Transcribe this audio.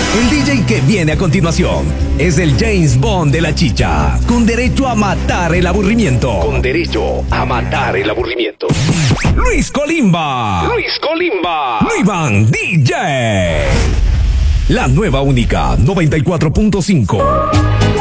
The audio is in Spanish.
El DJ que viene a continuación es el James Bond de la chicha, con derecho a matar el aburrimiento. Con derecho a matar el aburrimiento. Luis Colimba. Luis Colimba. Luivan DJ. La nueva única 94.5.